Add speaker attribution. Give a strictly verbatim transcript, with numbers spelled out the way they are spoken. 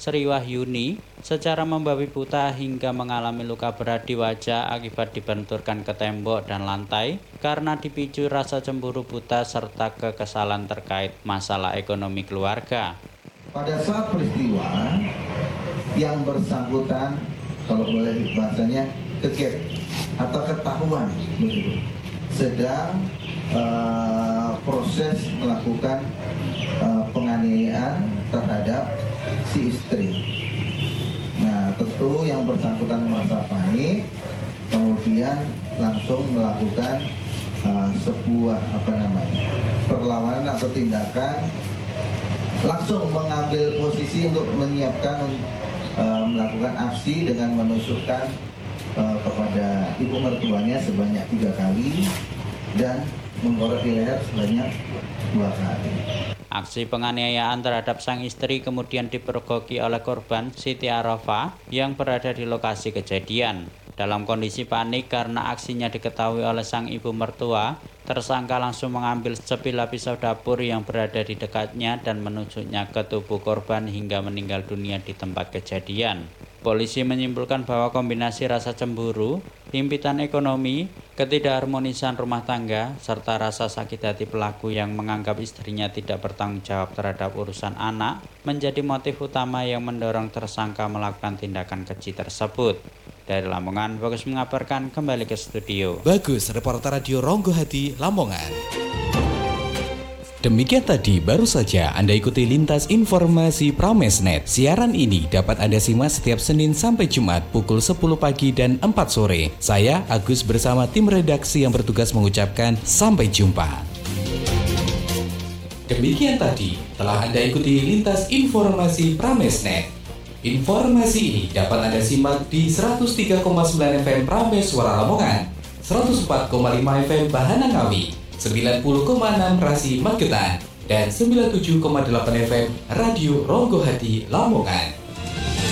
Speaker 1: Sri Wahyuni, secara membabi buta hingga mengalami luka berat di wajah akibat dibenturkan ke tembok dan lantai karena dipicu rasa cemburu buta serta kekesalan terkait masalah ekonomi keluarga.
Speaker 2: Pada saat peristiwa yang bersangkutan, kalau boleh bahasanya, keket atau ketahuan begitu, sedang uh, proses melakukan uh, penganiayaan terhadap si istri. Nah, tentu yang bersangkutan merasa panik, kemudian langsung melakukan uh, sebuah apa namanya perlawanan atau tindakan, langsung mengambil posisi untuk menyiapkan uh, melakukan aksi dengan menusukkan uh, kepada ibu mertuanya sebanyak tiga kali dan mengkorek di leher sebanyak dua kali.
Speaker 1: Aksi penganiayaan terhadap sang istri kemudian dipergoki oleh korban Siti Arafah yang berada di lokasi kejadian. Dalam kondisi panik karena aksinya diketahui oleh sang ibu mertua, tersangka langsung mengambil sebilah pisau dapur yang berada di dekatnya dan menusuknya ke tubuh korban hingga meninggal dunia di tempat kejadian. Polisi menyimpulkan bahwa kombinasi rasa cemburu, himpitan ekonomi, ketidakharmonisan rumah tangga, serta rasa sakit hati pelaku yang menganggap istrinya tidak bertanggung jawab terhadap urusan anak menjadi motif utama yang mendorong tersangka melakukan tindakan keji tersebut. Dari Lamongan, Bagus mengabarkan, kembali ke studio.
Speaker 3: Bagus, reporter radio Ronggo Hati, Lamongan. Demikian tadi baru saja Anda ikuti lintas informasi Pramesnet. Siaran ini dapat Anda simak setiap Senin sampai Jumat pukul sepuluh pagi dan empat sore. Saya Agus bersama tim redaksi yang bertugas mengucapkan sampai jumpa. Demikian tadi telah Anda ikuti lintas informasi Pramesnet. Informasi ini dapat Anda simak di seratus tiga koma sembilan F M Prames Suara Lamongan, seratus empat koma lima F M Bahana Ngawi, sembilan puluh koma enam Rasi Magetan, dan sembilan puluh tujuh koma delapan F M Radio Ronggo Hati Lamongan.